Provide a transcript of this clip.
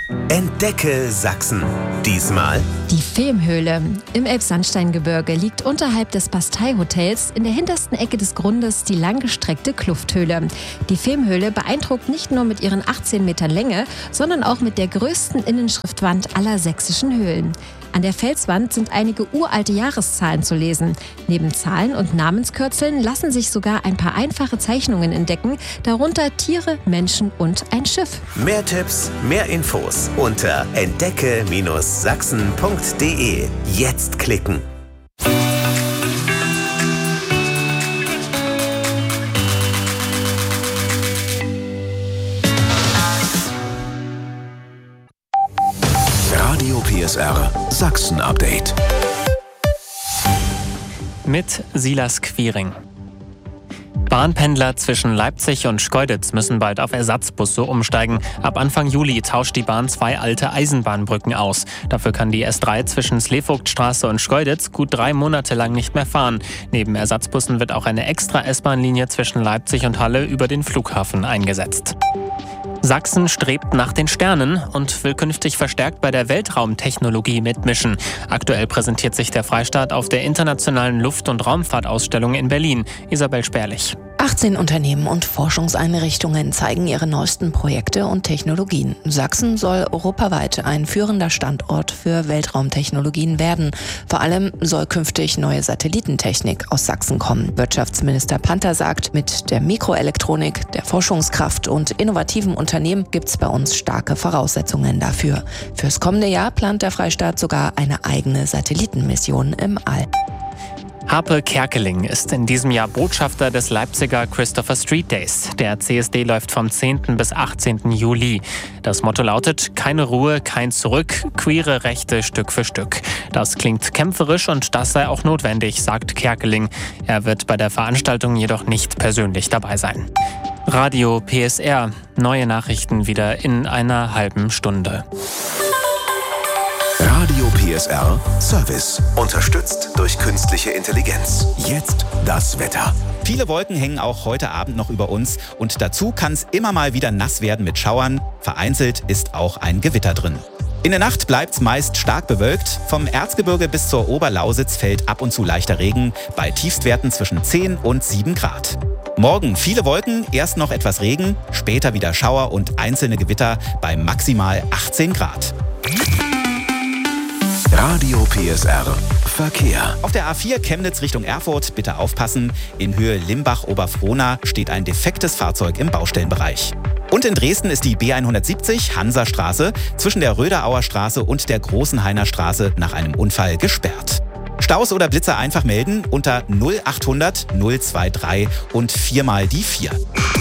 Entdecke Sachsen. Diesmal die Vemhöhle. Im Elbsandsteingebirge liegt unterhalb des Bastei-Hotels in der hintersten Ecke des Grundes die langgestreckte Klufthöhle. Die Vemhöhle beeindruckt nicht nur mit ihren 18 Metern Länge, sondern auch mit der größten Innenschriftwand aller sächsischen Höhlen. An der Felswand sind einige uralte Jahreszahlen zu lesen. Neben Zahlen und Namenskürzeln lassen sich sogar ein paar einfache Zeichnungen entdecken, darunter Tiere, Menschen und ein Schiff. mehr Tipps, mehr Infos unter entdecke-sachsen.de. Jetzt klicken. Radio PSR Sachsen Update. Mit Silas Quiring. Bahnpendler zwischen Leipzig und Schkeuditz müssen bald auf Ersatzbusse umsteigen. Ab Anfang Juli tauscht die Bahn 2 alte Eisenbahnbrücken aus. Dafür kann die S3 zwischen Slevogtstraße und Schkeuditz gut 3 Monate lang nicht mehr fahren. Neben Ersatzbussen wird auch eine extra S-Bahn-Linie zwischen Leipzig und Halle über den Flughafen eingesetzt. Sachsen strebt nach den Sternen und will künftig verstärkt bei der Weltraumtechnologie mitmischen. Aktuell präsentiert sich der Freistaat auf der Internationalen Luft- und Raumfahrtausstellung in Berlin. Isabel Sperlich. 18 Unternehmen und Forschungseinrichtungen zeigen ihre neuesten Projekte und Technologien. Sachsen soll europaweit ein führender Standort für Weltraumtechnologien werden. Vor allem soll künftig neue Satellitentechnik aus Sachsen kommen. Wirtschaftsminister Panther sagt, mit der Mikroelektronik, der Forschungskraft und innovativen Unternehmen gibt es bei uns starke Voraussetzungen dafür. Fürs kommende Jahr plant der Freistaat sogar eine eigene Satellitenmission im All. Harpe Kerkeling ist in diesem Jahr Botschafter des Leipziger Christopher Street Days. Der CSD läuft vom 10. bis 18. Juli. Das Motto lautet: Keine Ruhe, kein Zurück, queere Rechte Stück für Stück. Das klingt kämpferisch und das sei auch notwendig, sagt Kerkeling. Er wird bei der Veranstaltung jedoch nicht persönlich dabei sein. Radio PSR. Neue Nachrichten wieder in einer halben Stunde. Radio PSR Service. Unterstützt durch künstliche Intelligenz. Jetzt das Wetter. Viele Wolken hängen auch heute Abend noch über uns und dazu kann es immer mal wieder nass werden mit Schauern. Vereinzelt ist auch ein Gewitter drin. In der Nacht bleibt es meist stark bewölkt. Vom Erzgebirge bis zur Oberlausitz fällt ab und zu leichter Regen bei Tiefstwerten zwischen 10 und 7 Grad. Morgen viele Wolken, erst noch etwas Regen, später wieder Schauer und einzelne Gewitter bei maximal 18 Grad. Radio PSR Verkehr. Auf der A4 Chemnitz Richtung Erfurt bitte aufpassen. In Höhe Limbach-Oberfrohna steht ein defektes Fahrzeug im Baustellenbereich. Und in Dresden ist die B170 Hansastraße zwischen der Röderauer Straße und der Großenhainer Straße nach einem Unfall gesperrt. Staus oder Blitzer einfach melden unter 0800 023 und 4 mal die 4.